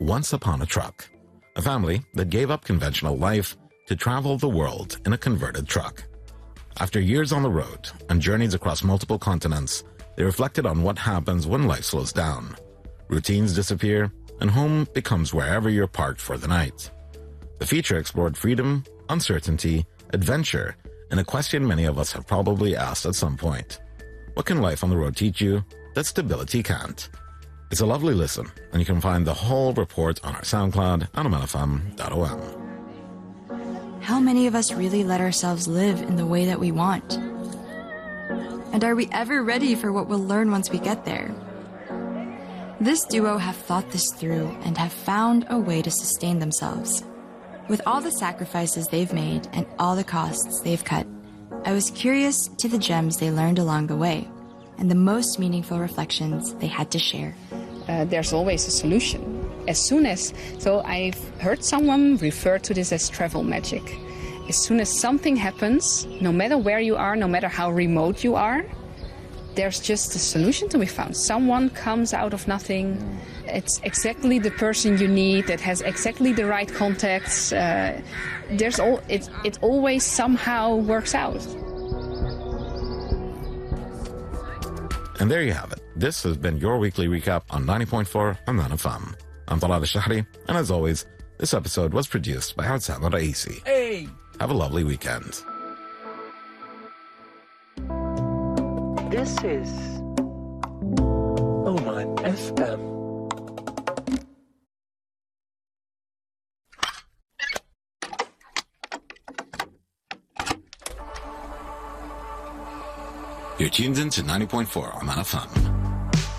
once upon a truck, a family that gave up conventional life to travel the world in a converted truck. After years on the road and journeys across multiple continents, they reflected on what happens when life slows down. Routines disappear, and home becomes wherever you're parked for the night. The feature explored freedom, uncertainty, adventure, and a question many of us have probably asked at some point. What can life on the road teach you that stability can't? It's a lovely listen, and you can find the whole report on our SoundCloud at omanfm.om. How many of us really let ourselves live in the way that we want? And are we ever ready for what we'll learn once we get there? This duo have thought this through and have found a way to sustain themselves. With all the sacrifices they've made and all the costs they've cut, I was curious to the gems they learned along the way and the most meaningful reflections they had to share. There's always a solution. So I've heard someone refer to this as travel magic. As soon as something happens, no matter where you are, no matter how remote you are, there's just a solution to be found. Someone comes out of nothing. It's exactly the person you need that has exactly the right contacts. It always somehow works out. And there you have it. This has been your weekly recap on 90.4 Oman FM. I'm Talal Al-Shahri, and as always, this episode was produced by Houssam Al-Raisi. Hey! Have a lovely weekend. This is Oman FM. You're tuned in to 90.4 Oman FM.